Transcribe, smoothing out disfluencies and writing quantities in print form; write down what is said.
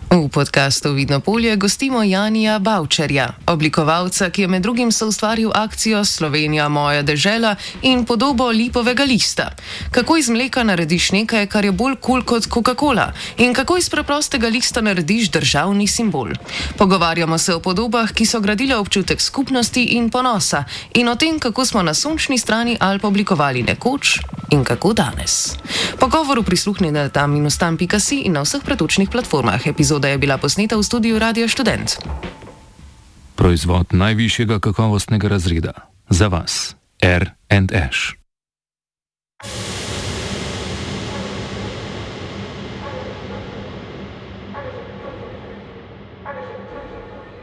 V podkastu Vidno polje gostimo Janija Bavčarja, oblikovalca, ki je med drugim soustvaril akcijo Slovenija moja dežela in podobo lipovega lista. Kako iz mleka narediš nekaj, kar je bolj kul kot Coca-Cola, in kako iz preprostega lista narediš državni simbol. Pogovarjamo se o podobah, ki so gradile občutek skupnosti in ponosa, in o tem, kako smo na sončni strani Alp oblikovali nekoč in kako danes. Pogovoru prisluhnite tam-tam.si in na vseh pretočnih platformah. Epizoda je bila posneta v studiu Radia Študent. Proizvod najvišjega kakovostnega razreda. Za vas. R&Š.